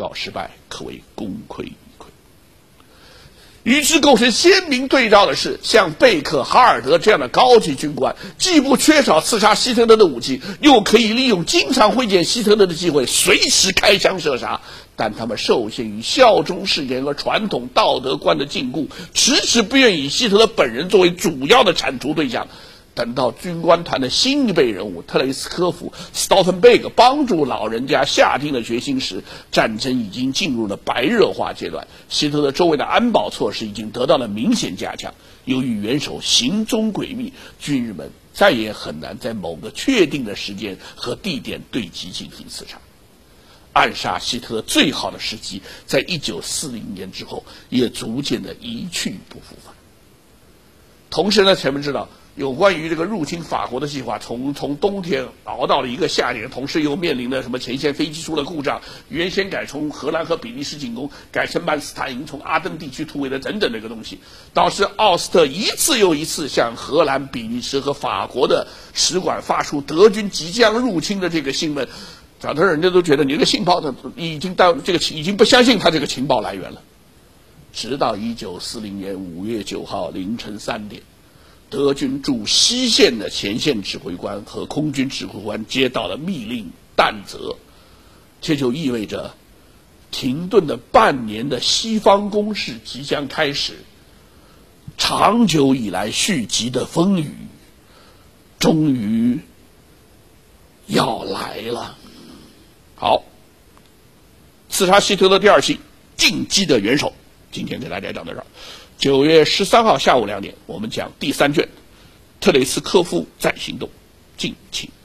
告失败，可谓功亏一篑。与之构成鲜明对照的是，像贝克、哈尔德这样的高级军官，既不缺少刺杀希特勒的武器，又可以利用经常会见希特勒的机会随时开枪射杀，但他们受限于效忠誓言和传统道德观的禁锢，迟迟不愿以希特勒本人作为主要的铲除对象。等到军官团的新一辈人物特雷斯科夫、斯陶滕贝格帮助老人家下定了决心时，战争已经进入了白热化阶段，希特勒周围的安保措施已经得到了明显加强。由于元首行踪诡秘，军人们再也很难在某个确定的时间和地点对其进行刺杀。暗杀希特勒最好的时机，在1940年之后也逐渐的一去不复返。同时呢，前面知道有关于这个入侵法国的计划，从冬天熬到了一个夏天，同时又面临着什么前线飞机出了故障，原先改从荷兰和比利时进攻，改成曼斯坦营从阿登地区突围的等等这个东西，导致奥斯特一次又一次向荷兰、比利时和法国的使馆发出德军即将入侵的这个新闻，找到人家都觉得你这个信报已经不相信他这个情报来源了。直到1940年5月9号凌晨3点，德军驻西线的前线指挥官和空军指挥官接到了密令弹责，这就意味着停顿的半年的西方攻势即将开始，长久以来蓄积的风雨终于要来了。好，刺杀希特勒第二期，进击的元首，今天给大家讲到这儿。9月13号下午2点，我们讲第3卷，特雷斯科夫再行动，敬请